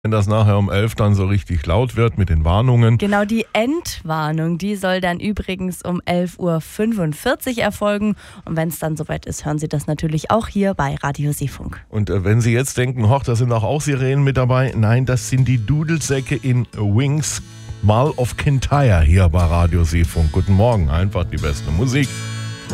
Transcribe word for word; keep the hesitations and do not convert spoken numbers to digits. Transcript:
Wenn das nachher um elf dann so richtig laut wird mit den Warnungen. Genau, die Endwarnung, die soll dann übrigens um elf Uhr fünfundvierzig erfolgen. Und wenn es dann soweit ist, hören Sie das natürlich auch hier bei Radio Seefunk. Und äh, wenn Sie jetzt denken, hoch, da sind auch, auch Sirenen mit dabei. Nein, das sind die Dudelsäcke in Wings Mall of Kintyre hier bei Radio Seefunk. Guten Morgen, einfach die beste Musik.